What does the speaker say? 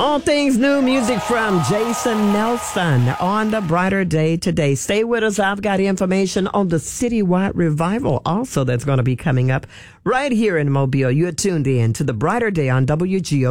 All things new music from Jason Nelson on the Brighter Day today. Stay with us. I've got information on the citywide revival also that's going to be coming up right here in Mobile. You're tuned in to the Brighter Day on WGO.